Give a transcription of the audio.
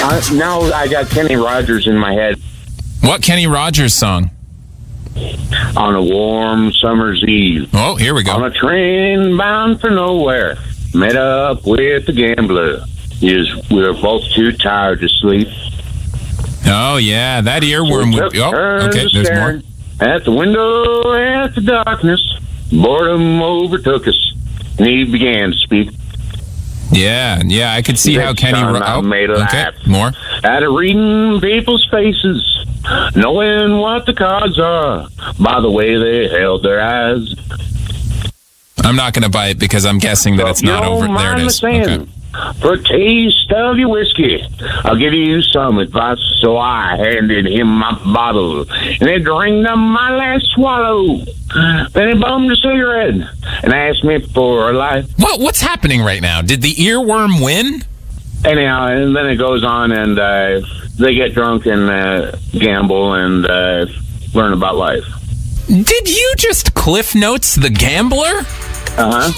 Now I got Kenny Rogers in my head. What Kenny Rogers song? On a warm summer's eve. Oh, here we go. On a train bound for nowhere. Met up with the gambler. We were both too tired to sleep. Oh, yeah. That earworm would be... Oh, okay. There's more. At the window, at the darkness, boredom overtook us, and he began to speak. Yeah, I could see how Kenny... made okay, laugh. more. Out of reading people's faces, knowing what the cards are, by the way they held their eyes. I'm not going to buy it because I'm guessing that it's not over. There it is. Okay. For a taste of your whiskey, I'll give you some advice. So I handed him my bottle, and he drank up my last swallow. Then he bummed a cigarette and asked me for a light. What's happening right now? Did the earworm win? Anyhow, and then it goes on, and they get drunk and gamble and learn about life. Did you just Cliff Notes The Gambler? Uh-huh.